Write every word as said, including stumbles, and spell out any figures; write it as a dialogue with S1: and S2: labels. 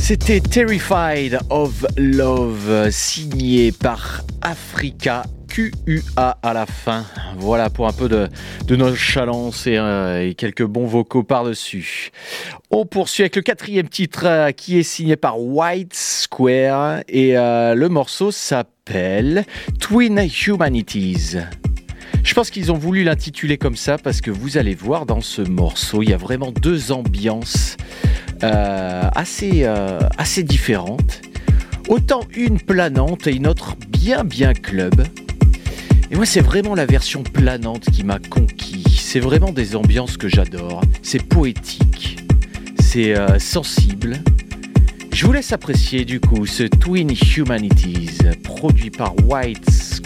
S1: C'était Terrified of Love, signé par Africa, Q U A à la fin. Voilà pour un peu de, de nonchalance et, euh, et quelques bons vocaux par-dessus. On poursuit avec le quatrième titre euh, qui est signé par White Square et euh, le morceau s'appelle Twin Humanities. Je pense qu'ils ont voulu l'intituler comme ça parce que vous allez voir dans ce morceau, il y a vraiment deux ambiances euh, assez, euh, assez différentes. Autant une planante et une autre bien bien club. Et moi c'est vraiment la version planante qui m'a conquis. C'est vraiment des ambiances que j'adore. C'est poétique, c'est euh, sensible. Je vous laisse apprécier du coup ce Twin Humanities produit par White Square.